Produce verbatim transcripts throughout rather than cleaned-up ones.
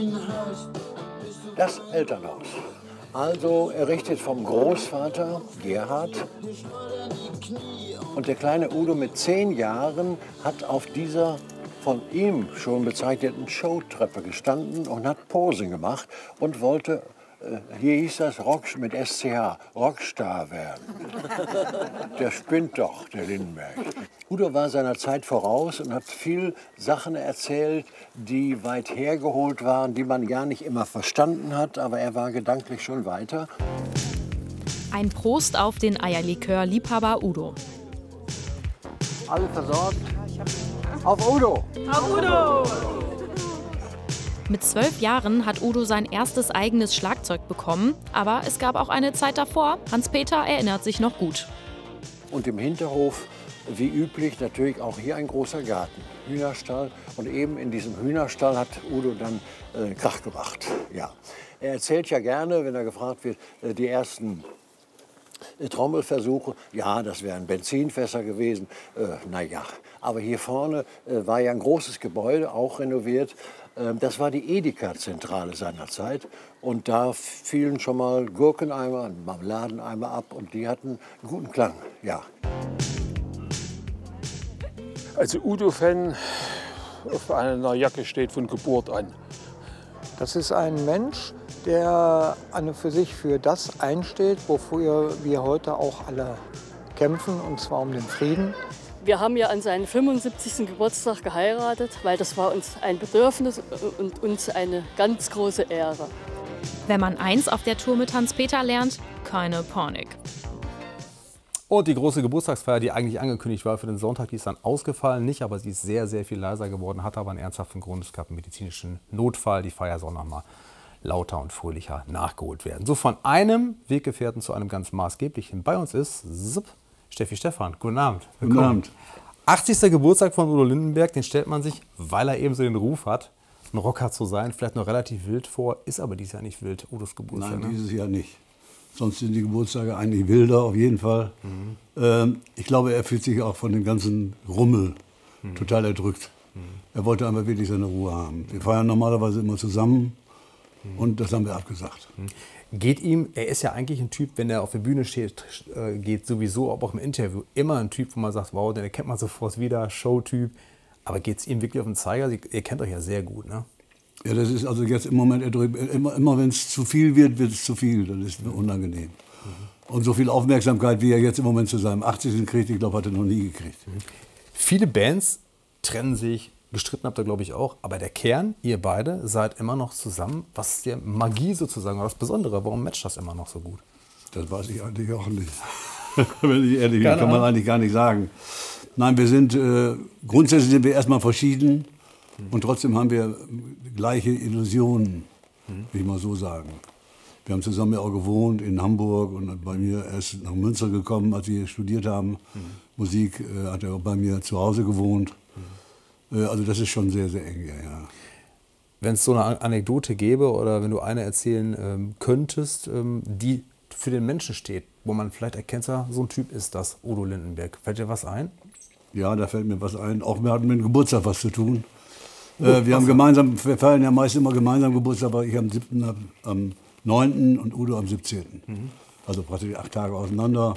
Das Elternhaus. Also errichtet vom Großvater Gerhard. Und der kleine Udo mit zehn Jahren hat auf dieser von ihm schon bezeichneten Showtreppe gestanden und hat Posen gemacht und wollte, äh, hier hieß das Rock mit S C H, Rockstar werden. Der spinnt doch, der Lindenberg. Udo war seiner Zeit voraus und hat viel Sachen erzählt, die weit hergeholt waren, die man gar nicht immer verstanden hat, aber er war gedanklich schon weiter. Ein Prost auf den Eierlikör-Liebhaber Udo. Alle versorgt. Auf Udo! Auf Udo! Mit zwölf Jahren hat Udo sein erstes eigenes Schlagzeug bekommen. Aber es gab auch eine Zeit davor. Hans-Peter erinnert sich noch gut. Und im Hinterhof, wie üblich, natürlich auch hier ein großer Garten. Hühnerstall. Und eben in diesem Hühnerstall hat Udo dann äh, Krach gemacht. Ja. Er erzählt ja gerne, wenn er gefragt wird, äh, die ersten Trommelversuche, ja, das wären Benzinfässer gewesen, äh, naja. Aber hier vorne äh, war ja ein großes Gebäude, auch renoviert. Äh, das war die Edeka-Zentrale seiner Zeit. Und da fielen schon mal Gurkeneimer und Marmeladeneimer ab und die hatten einen guten Klang, ja. Also Udo-Fan auf einer Jacke steht von Geburt an. Das ist ein Mensch, der an und für sich für das einsteht, wofür wir heute auch alle kämpfen, und zwar um den Frieden. Wir haben ja an seinen fünfundsiebzigsten Geburtstag geheiratet, weil das war uns ein Bedürfnis und uns eine ganz große Ehre. Wenn man eins auf der Tour mit Hans-Peter lernt, keine Panik. Und die große Geburtstagsfeier, die eigentlich angekündigt war für den Sonntag, die ist dann ausgefallen. Nicht, aber sie ist sehr, sehr viel leiser geworden, hatte aber einen ernsthaften Grund. Es gab einen medizinischen Notfall. Die Feier soll noch mal lauter und fröhlicher nachgeholt werden. So, von einem Weggefährten zu einem ganz maßgeblichen. Bei uns ist Zip, Steffi Stephan. Guten Abend. Guten Abend. achtzigster Geburtstag von Udo Lindenberg, den stellt man sich, weil er eben so den Ruf hat, ein Rocker zu sein, vielleicht noch relativ wild vor. Ist aber dieses Jahr nicht wild, Udos Geburtstag. Nein, ne? dieses Jahr nicht. Sonst sind die Geburtstage eigentlich wilder, auf jeden Fall. Mhm. Ähm, ich glaube, er fühlt sich auch von dem ganzen Rummel mhm. total erdrückt. Mhm. Er wollte einfach wirklich seine Ruhe haben. Wir feiern normalerweise immer zusammen mhm. und das haben wir abgesagt. Mhm. Geht ihm, er ist ja eigentlich ein Typ, wenn er auf der Bühne steht, äh, geht sowieso, aber auch im Interview, immer ein Typ, wo man sagt, wow, den erkennt man sofort wieder, Showtyp. Aber geht es ihm wirklich auf den Zeiger? Ihr kennt euch ja sehr gut, ne? Ja, das ist also jetzt im Moment, immer, immer wenn es zu viel wird, wird es zu viel. Das ist mir unangenehm. Mhm. Und so viel Aufmerksamkeit, wie er jetzt im Moment zu seinem achtzigsten kriegt, ich glaube, hat er noch nie gekriegt. Mhm. Viele Bands trennen sich, gestritten habt ihr, glaube ich, auch. Aber der Kern, ihr beide, seid immer noch zusammen. Was ist die Magie sozusagen, oder das Besondere? Warum matcht das immer noch so gut? Das weiß ich eigentlich auch nicht. Wenn ich ehrlich bin, kann man eigentlich gar nicht sagen. Nein, wir sind, äh, grundsätzlich sind wir erstmal verschieden. Und trotzdem haben wir gleiche Illusionen, will ich mal so sagen. Wir haben zusammen ja auch gewohnt in Hamburg und bei mir erst nach Münster gekommen, als wir studiert haben. Mhm. Musik äh, hat er auch bei mir zu Hause gewohnt. Mhm. Äh, also das ist schon sehr, sehr eng, ja. ja. Wenn es so eine Anekdote gäbe oder wenn du eine erzählen ähm, könntest, ähm, die für den Menschen steht, wo man vielleicht erkennt, so ein Typ ist das, Udo Lindenberg. Fällt dir was ein? Ja, da fällt mir was ein. Auch wir hatten mit dem Geburtstag was zu tun. Äh, wir haben gemeinsam, wir feiern ja meist immer gemeinsam Geburtstag, aber ich am siebten, am neunten und Udo am siebzehnten Mhm. Also praktisch acht Tage auseinander.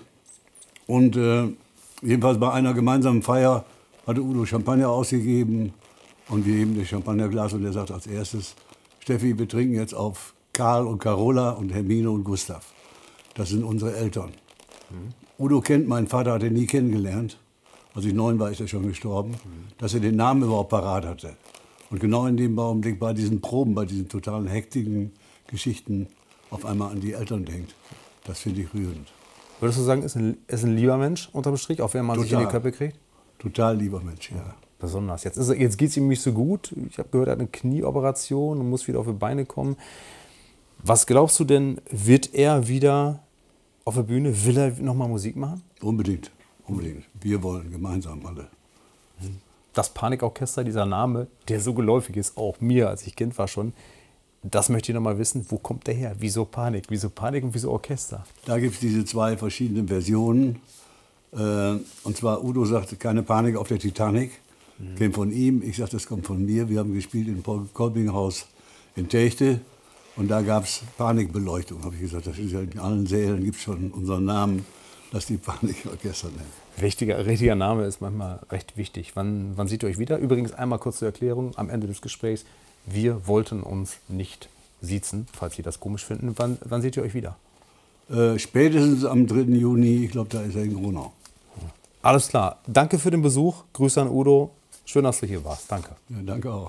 Mhm. Und äh, jedenfalls bei einer gemeinsamen Feier hatte Udo Champagner ausgegeben und wir heben das Champagnerglas und er sagt als erstes, Steffi, wir trinken jetzt auf Karl und Carola und Hermine und Gustav. Das sind unsere Eltern. Mhm. Udo kennt meinen Vater, hat er nie kennengelernt. Als ich neun war, ist er schon gestorben, mhm. dass er den Namen überhaupt parat hatte. Und genau in dem Augenblick, bei diesen Proben, bei diesen totalen hektigen Geschichten, auf einmal an die Eltern denkt. Das finde ich rührend. Würdest du sagen, ist ein, ist ein lieber Mensch unterm Strich, auch wenn man Total. sich in die Köpfe kriegt? Total lieber Mensch, ja. Besonders. Jetzt, ist er, jetzt geht es ihm nicht so gut. Ich habe gehört, er hat eine Knieoperation und muss wieder auf die Beine kommen. Was glaubst du denn, wird er wieder auf der Bühne, will er noch mal Musik machen? Unbedingt. Unbedingt. Wir wollen gemeinsam alle. Das Panikorchester, dieser Name, der so geläufig ist, auch mir, als ich Kind war schon, das möchte ich noch mal wissen, wo kommt der her? Wieso Panik? Wieso Panik und wieso Orchester? Da gibt es diese zwei verschiedenen Versionen. Und zwar, Udo sagte, keine Panik auf der Titanic. Mhm. Käme von ihm. Ich sagte, das kommt von mir. Wir haben gespielt im Paul Kolping Haus in Techte. Und da gab es Panikbeleuchtung, habe ich gesagt. Das ist ja in allen Sälen gibt es schon unseren Namen, dass die Panikorchester nennen. Richtiger, richtiger Name ist manchmal recht wichtig. Wann, wann seht ihr euch wieder? Übrigens einmal kurz zur Erklärung am Ende des Gesprächs. Wir wollten uns nicht siezen, falls Sie das komisch finden. Wann, wann seht ihr euch wieder? Äh, spätestens am dritten Juni, ich glaube, da ist er in Gronau. Alles klar. Danke für den Besuch. Grüße an Udo. Schön, dass du hier warst. Danke. Ja, danke auch.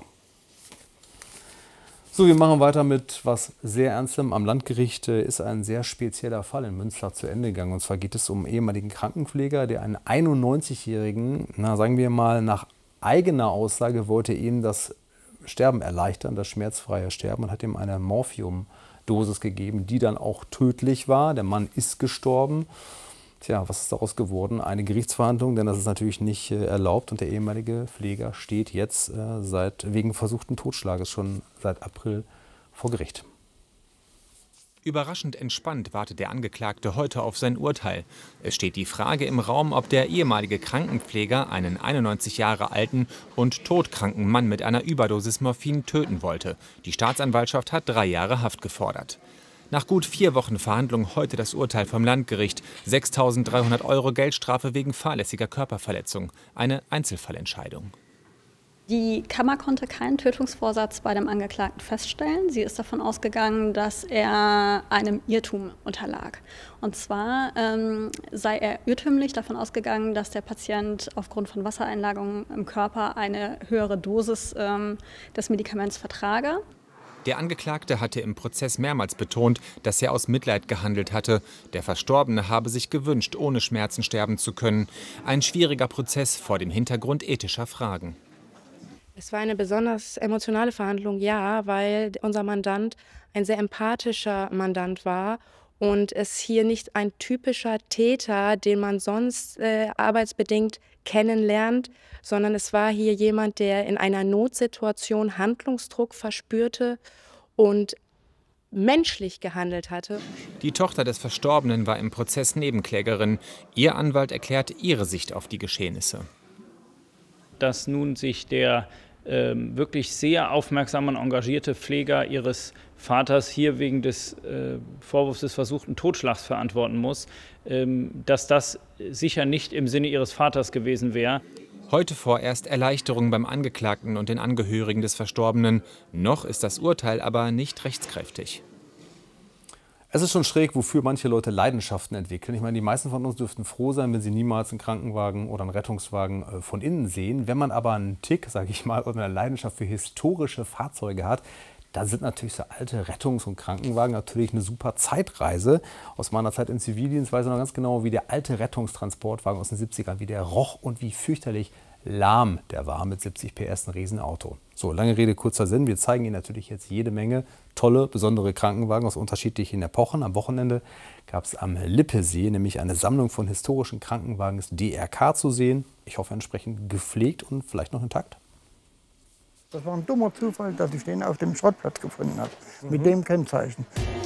So, wir machen weiter mit was sehr Ernstem. Am Landgericht ist ein sehr spezieller Fall in Münster zu Ende gegangen. Und zwar geht es um einen ehemaligen Krankenpfleger, der einen einundneunzigjährigen, na, sagen wir mal, nach eigener Aussage wollte ihm das Sterben erleichtern, das schmerzfreie Sterben, und hat ihm eine Morphiumdosis gegeben, die dann auch tödlich war. Der Mann ist gestorben. Tja, was ist daraus geworden? Eine Gerichtsverhandlung, denn das ist natürlich nicht äh, erlaubt. Und der ehemalige Pfleger steht jetzt äh, seit, wegen versuchten Totschlages schon seit April vor Gericht. Überraschend entspannt wartet der Angeklagte heute auf sein Urteil. Es steht die Frage im Raum, ob der ehemalige Krankenpfleger einen einundneunzig Jahre alten und todkranken Mann mit einer Überdosis Morphin töten wollte. Die Staatsanwaltschaft hat drei Jahre Haft gefordert. Nach gut vier Wochen Verhandlung heute das Urteil vom Landgericht. sechstausenddreihundert Euro Geldstrafe wegen fahrlässiger Körperverletzung. Eine Einzelfallentscheidung. Die Kammer konnte keinen Tötungsvorsatz bei dem Angeklagten feststellen. Sie ist davon ausgegangen, dass er einem Irrtum unterlag. Und zwar ähm, sei er irrtümlich davon ausgegangen, dass der Patient aufgrund von Wassereinlagerungen im Körper eine höhere Dosis ähm, des Medikaments vertrage. Der Angeklagte hatte im Prozess mehrmals betont, dass er aus Mitleid gehandelt hatte. Der Verstorbene habe sich gewünscht, ohne Schmerzen sterben zu können. Ein schwieriger Prozess vor dem Hintergrund ethischer Fragen. Es war eine besonders emotionale Verhandlung, ja, weil unser Mandant ein sehr empathischer Mandant war und es hier nicht ein typischer Täter, den man sonst äh, arbeitsbedingt kennenlernt, sondern es war hier jemand, der in einer Notsituation Handlungsdruck verspürte und menschlich gehandelt hatte. Die Tochter des Verstorbenen war im Prozess Nebenklägerin. Ihr Anwalt erklärte ihre Sicht auf die Geschehnisse. Dass nun sich der äh, wirklich sehr aufmerksame und engagierte Pfleger ihres Vaters hier wegen des äh, Vorwurfs des versuchten Totschlags verantworten muss, ähm, dass das sicher nicht im Sinne ihres Vaters gewesen wäre. Heute vorerst Erleichterung beim Angeklagten und den Angehörigen des Verstorbenen. Noch ist das Urteil aber nicht rechtskräftig. Es ist schon schräg, wofür manche Leute Leidenschaften entwickeln. Ich meine, die meisten von uns dürften froh sein, wenn sie niemals einen Krankenwagen oder einen Rettungswagen von innen sehen. Wenn man aber einen Tick, sage ich mal, oder eine Leidenschaft für historische Fahrzeuge hat, dann sind natürlich so alte Rettungs- und Krankenwagen natürlich eine super Zeitreise. Aus meiner Zeit im Zivildienst weiß ich noch ganz genau, wie der alte Rettungstransportwagen aus den siebzigern, wie der roch und wie fürchterlich lahm der war mit siebzig P S, ein Riesenauto. So, lange Rede, kurzer Sinn. Wir zeigen Ihnen natürlich jetzt jede Menge tolle, besondere Krankenwagen aus unterschiedlichen Epochen. Am Wochenende gab es am Lippesee nämlich eine Sammlung von historischen Krankenwagen des D R K zu sehen. Ich hoffe, entsprechend gepflegt und vielleicht noch intakt. Das war ein dummer Zufall, dass ich den auf dem Schrottplatz gefunden habe, mhm. mit dem Kennzeichen.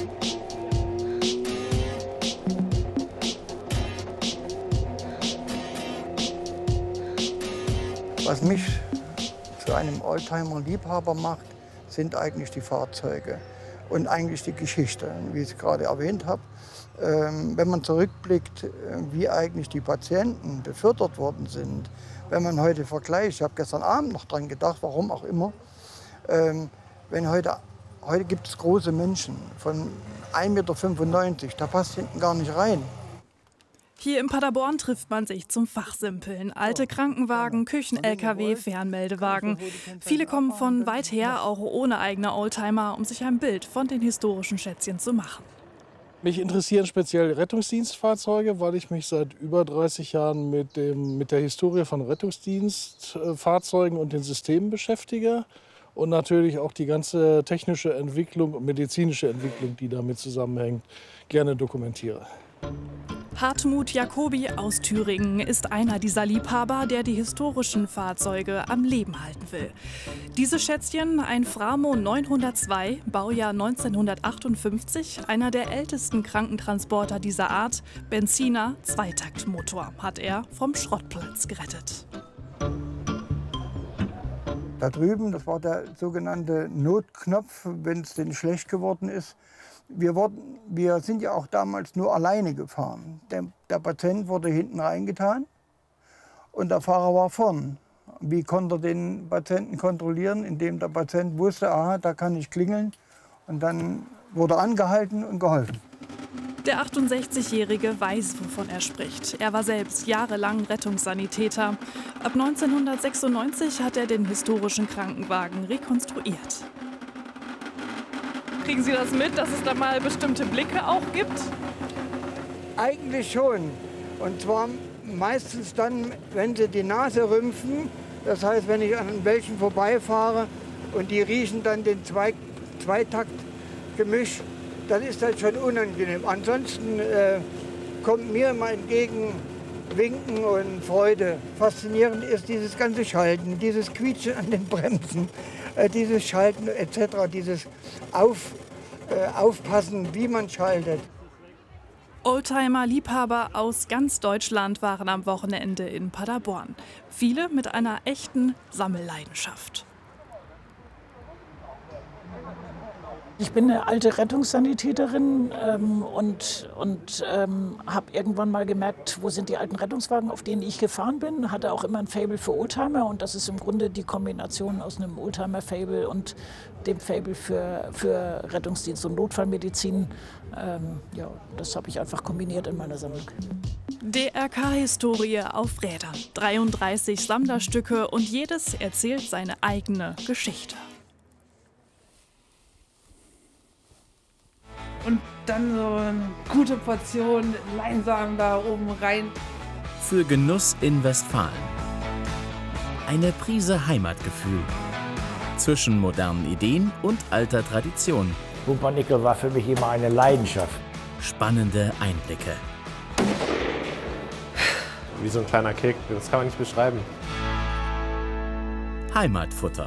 Was mich zu einem Oldtimer-Liebhaber macht, sind eigentlich die Fahrzeuge und eigentlich die Geschichte, wie ich es gerade erwähnt habe. Ähm, wenn man zurückblickt, wie eigentlich die Patienten befördert worden sind, wenn man heute vergleicht, ich habe gestern Abend noch dran gedacht, warum auch immer, ähm, wenn heute, heute gibt es große Menschen von ein Meter fünfundneunzig, da passt hinten gar nicht rein. Hier in Paderborn trifft man sich zum Fachsimpeln. Alte Krankenwagen, Küchen-L K W, Fernmeldewagen. Viele kommen von weit her, auch ohne eigene Oldtimer, um sich ein Bild von den historischen Schätzchen zu machen. Mich interessieren speziell Rettungsdienstfahrzeuge, weil ich mich seit über dreißig Jahren mit, dem, mit der Historie von Rettungsdienstfahrzeugen und den Systemen beschäftige. Und natürlich auch die ganze technische Entwicklung und medizinische Entwicklung, die damit zusammenhängt, gerne dokumentiere. Hartmut Jacobi aus Thüringen ist einer dieser Liebhaber, der die historischen Fahrzeuge am Leben halten will. Diese Schätzchen, ein Framo neunhundertzwei, Baujahr neunzehnhundertachtundfünfzig, einer der ältesten Krankentransporter dieser Art, Benziner, Zweitaktmotor, hat er vom Schrottplatz gerettet. Da drüben, das war der sogenannte Notknopf, wenn es denn schlecht geworden ist. Wir, wurden, wir sind ja auch damals nur alleine gefahren. Der, der Patient wurde hinten reingetan und der Fahrer war vorn. Wie konnte er den Patienten kontrollieren? Indem der Patient wusste, aha, da kann ich klingeln. Und dann wurde angehalten und geholfen. Der achtundsechzigjährige weiß, wovon er spricht. Er war selbst jahrelang Rettungssanitäter. Ab neunzehnhundertsechsundneunzig hat er den historischen Krankenwagen rekonstruiert. Kriegen Sie das mit, dass es da mal bestimmte Blicke auch gibt? Eigentlich schon. Und zwar meistens dann, wenn sie die Nase rümpfen. Das heißt, wenn ich an welchen vorbeifahre und die riechen dann den Zwei Zweitaktgemisch, dann ist das schon unangenehm. Ansonsten äh, kommt mir immer entgegen Winken und Freude. Faszinierend ist dieses ganze Schalten, dieses Quietschen an den Bremsen, äh, dieses Schalten et cetera, dieses Auf, äh, Aufpassen, wie man schaltet. Oldtimer-Liebhaber aus ganz Deutschland waren am Wochenende in Paderborn. Viele mit einer echten Sammelleidenschaft. Ich bin eine alte Rettungssanitäterin ähm, und, und ähm, habe irgendwann mal gemerkt, wo sind die alten Rettungswagen, auf denen ich gefahren bin. Hatte auch immer ein Faible für Oldtimer und das ist im Grunde die Kombination aus einem Oldtimer-Faible und dem Faible für, für Rettungsdienst und Notfallmedizin. Ähm, ja, das habe ich einfach kombiniert in meiner Sammlung. D R K-Historie auf Rädern. dreiunddreißig Sammlerstücke und jedes erzählt seine eigene Geschichte. Und dann so eine gute Portion Leinsamen da oben rein. Für Genuss in Westfalen. Eine Prise Heimatgefühl. Zwischen modernen Ideen und alter Tradition. Pumpernickel war für mich immer eine Leidenschaft. Spannende Einblicke. Wie so ein kleiner Kick, das kann man nicht beschreiben. Heimatfutter.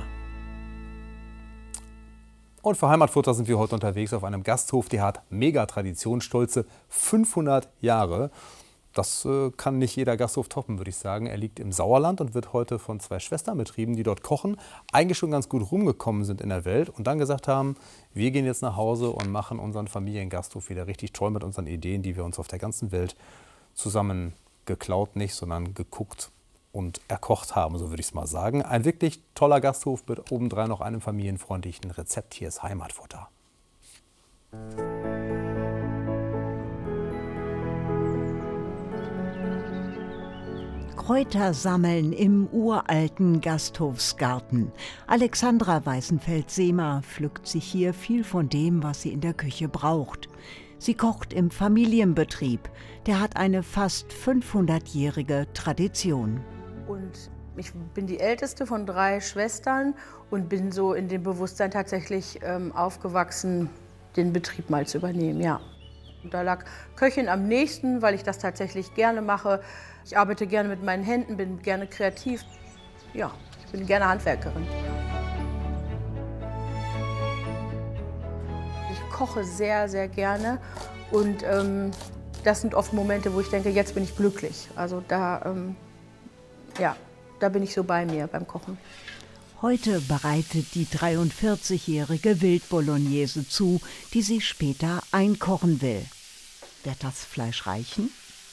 Und für Heimatfutter sind wir heute unterwegs auf einem Gasthof, der hat Megatradition, stolze fünfhundert Jahre. Das äh, kann nicht jeder Gasthof toppen, würde ich sagen. Er liegt im Sauerland und wird heute von zwei Schwestern betrieben, die dort kochen, eigentlich schon ganz gut rumgekommen sind in der Welt und dann gesagt haben, wir gehen jetzt nach Hause und machen unseren Familiengasthof wieder richtig toll mit unseren Ideen, die wir uns auf der ganzen Welt zusammen geklaut, nicht, sondern geguckt und erkocht haben, so würde ich es mal sagen. Ein wirklich toller Gasthof mit obendrein noch einem familienfreundlichen Rezept. Hier ist Heimatfutter. Kräuter sammeln im uralten Gasthofsgarten. Alexandra Weißenfeld-Sehmer pflückt sich hier viel von dem, was sie in der Küche braucht. Sie kocht im Familienbetrieb. Der hat eine fast fünfhundertjährige Tradition. Und ich bin die älteste von drei Schwestern und bin so in dem Bewusstsein tatsächlich ähm, aufgewachsen, den Betrieb mal zu übernehmen, ja. Und da lag Köchin am nächsten, weil ich das tatsächlich gerne mache. Ich arbeite gerne mit meinen Händen, bin gerne kreativ. Ja, ich bin gerne Handwerkerin. Ich koche sehr, sehr gerne und ähm, das sind oft Momente, wo ich denke, jetzt bin ich glücklich. Also da, ähm, ja, da bin ich so bei mir beim Kochen. Heute bereitet die dreiundvierzigjährige Wildbolognese zu, die sie später einkochen will. Wird das Fleisch reichen?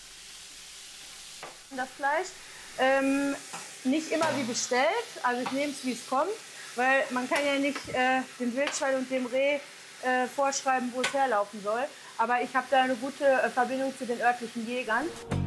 Das Fleisch ähm, nicht immer wie bestellt, also ich nehme es wie es kommt, weil man kann ja nicht äh, dem Wildschwein und dem Reh äh, vorschreiben, wo es herlaufen soll. Aber ich habe da eine gute äh, Verbindung zu den örtlichen Jägern.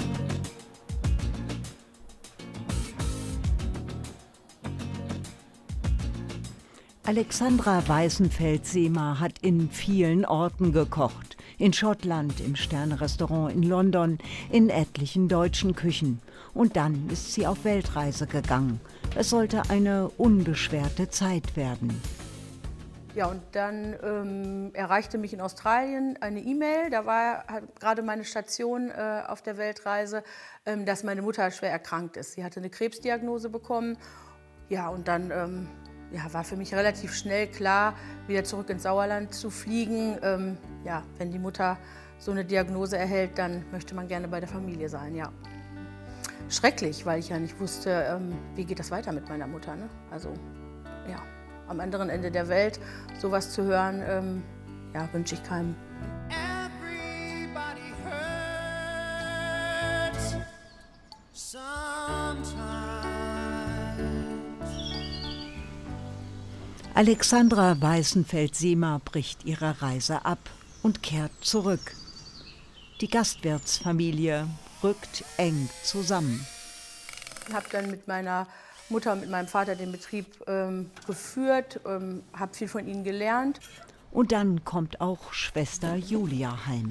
Alexandra Weißenfeld-Sehmer hat in vielen Orten gekocht. In Schottland, im Sterne-Restaurant in London, in etlichen deutschen Küchen. Und dann ist sie auf Weltreise gegangen. Es sollte eine unbeschwerte Zeit werden. Ja, und dann ähm, erreichte mich in Australien eine E-Mail, da war halt gerade meine Station äh, auf der Weltreise, ähm, dass meine Mutter schwer erkrankt ist. Sie hatte eine Krebsdiagnose bekommen. Ja, und dann ähm, ja, war für mich relativ schnell klar, wieder zurück ins Sauerland zu fliegen. Ähm, ja, wenn die Mutter so eine Diagnose erhält, dann möchte man gerne bei der Familie sein, ja. Schrecklich, weil ich ja nicht wusste, ähm, wie geht das weiter mit meiner Mutter, ne? Also ja, am anderen Ende der Welt sowas zu hören, ähm, ja, wünsche ich keinem. Alexandra Weißenfeld-Sehmer bricht ihre Reise ab und kehrt zurück. Die Gastwirtsfamilie rückt eng zusammen. Ich habe dann mit meiner Mutter und mit meinem Vater den Betrieb ähm, geführt, ähm, habe viel von ihnen gelernt. Und dann kommt auch Schwester Julia heim.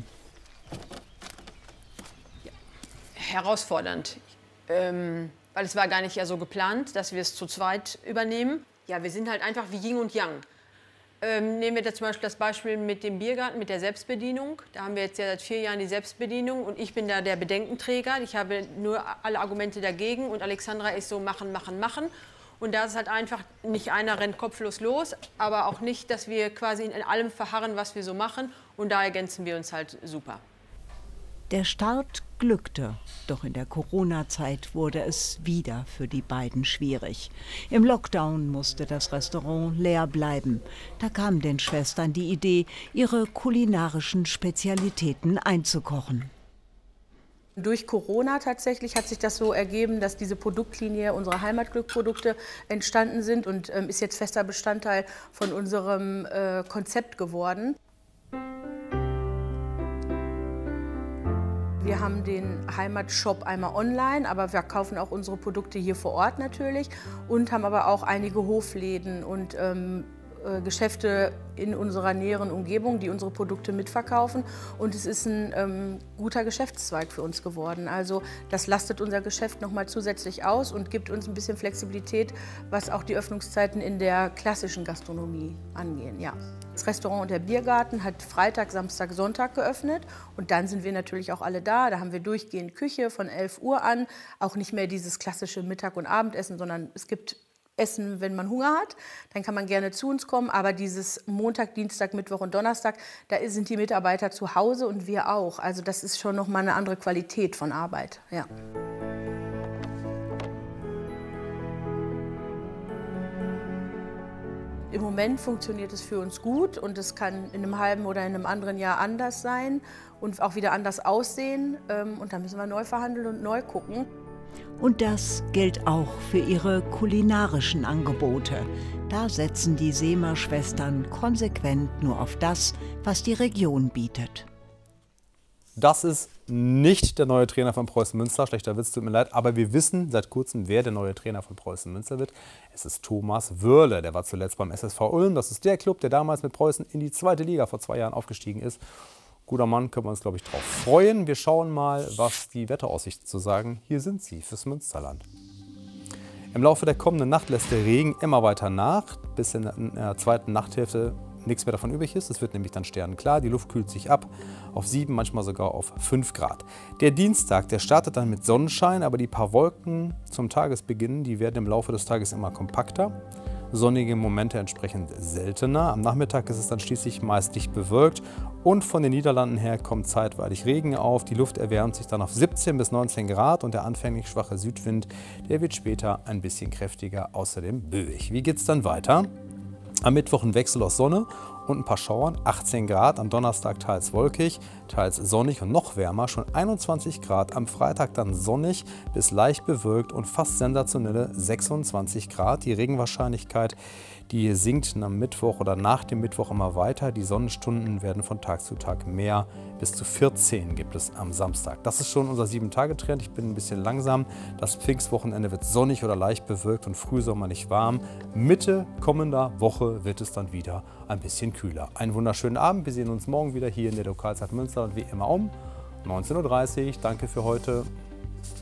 Herausfordernd, ähm, weil es war gar nicht ja so geplant, dass wir es zu zweit übernehmen. Ja, wir sind halt einfach wie Yin und Yang. Ähm, nehmen wir da zum Beispiel das Beispiel mit dem Biergarten, mit der Selbstbedienung. Da haben wir jetzt ja seit vier Jahren die Selbstbedienung und ich bin da der Bedenkenträger. Ich habe nur alle Argumente dagegen und Alexandra ist so machen, machen, machen. Und da ist halt einfach, nicht einer rennt kopflos los, aber auch nicht, dass wir quasi in allem verharren, was wir so machen. Und da ergänzen wir uns halt super. Der Start glückte, doch in der Corona-Zeit wurde es wieder für die beiden schwierig. Im Lockdown musste das Restaurant leer bleiben. Da kam den Schwestern die Idee, ihre kulinarischen Spezialitäten einzukochen. Durch Corona tatsächlich hat sich das so ergeben, dass diese Produktlinie unserer Heimatglück-Produkte entstanden sind und ähm, ist jetzt fester Bestandteil von unserem äh, Konzept geworden. Wir haben den Heimatshop einmal online, aber wir kaufen auch unsere Produkte hier vor Ort natürlich und haben aber auch einige Hofläden und ähm, äh, Geschäfte in unserer näheren Umgebung, die unsere Produkte mitverkaufen. Und es ist ein ähm, guter Geschäftszweig für uns geworden. Also das lastet unser Geschäft noch mal zusätzlich aus und gibt uns ein bisschen Flexibilität, was auch die Öffnungszeiten in der klassischen Gastronomie angehen. Ja. Das Restaurant und der Biergarten hat Freitag, Samstag, Sonntag geöffnet und dann sind wir natürlich auch alle da. Da haben wir durchgehend Küche von elf Uhr an, auch nicht mehr dieses klassische Mittag- und Abendessen, sondern es gibt Essen, wenn man Hunger hat. Dann kann man gerne zu uns kommen, aber dieses Montag, Dienstag, Mittwoch und Donnerstag, da sind die Mitarbeiter zu Hause und wir auch. Also das ist schon noch mal eine andere Qualität von Arbeit. Ja. Im Moment funktioniert es für uns gut und es kann in einem halben oder in einem anderen Jahr anders sein und auch wieder anders aussehen. Und da müssen wir neu verhandeln und neu gucken. Und das gilt auch für ihre kulinarischen Angebote. Da setzen die Sehmer-Schwestern konsequent nur auf das, was die Region bietet. Das ist nicht der neue Trainer von Preußen Münster, schlechter Witz, tut mir leid, aber wir wissen seit kurzem, wer der neue Trainer von Preußen Münster wird. Es ist Thomas Wörle, der war zuletzt beim S S V Ulm. Das ist der Club, der damals mit Preußen in die zweite Liga vor zwei Jahren aufgestiegen ist. Guter Mann, können wir uns, glaube ich, drauf freuen. Wir schauen mal, was die Wetteraussichten zu sagen. Hier sind sie fürs Münsterland. Im Laufe der kommenden Nacht lässt der Regen immer weiter nach, bis in der zweiten Nachthälfte nichts mehr davon übrig ist. Es wird nämlich dann sternenklar, die Luft kühlt sich ab auf sieben, manchmal sogar auf fünf Grad. Der Dienstag, der startet dann mit Sonnenschein, aber die paar Wolken zum Tagesbeginn, die werden im Laufe des Tages immer kompakter. Sonnige Momente entsprechend seltener. Am Nachmittag ist es dann schließlich meist nicht bewölkt und von den Niederlanden her kommt zeitweilig Regen auf. Die Luft erwärmt sich dann auf siebzehn bis neunzehn Grad und der anfänglich schwache Südwind, der wird später ein bisschen kräftiger, außerdem böig. Wie geht es dann weiter? Am Mittwoch ein Wechsel aus Sonne und ein paar Schauern, achtzehn Grad, am Donnerstag teils wolkig, teils sonnig und noch wärmer, schon einundzwanzig Grad, am Freitag dann sonnig bis leicht bewölkt und fast sensationelle sechsundzwanzig Grad. Die Regenwahrscheinlichkeit, die sinkt am Mittwoch oder nach dem Mittwoch immer weiter. Die Sonnenstunden werden von Tag zu Tag mehr, bis zu vierzehn gibt es am Samstag. Das ist schon unser sieben Tage Trend. Ich bin ein bisschen langsam. Das Pfingstwochenende wird sonnig oder leicht bewölkt und frühsommerlich warm. Mitte kommender Woche wird es dann wieder ein bisschen kühler. Einen wunderschönen Abend. Wir sehen uns morgen wieder hier in der Lokalzeit Münster und wie immer um neunzehn Uhr dreißig. Danke für heute.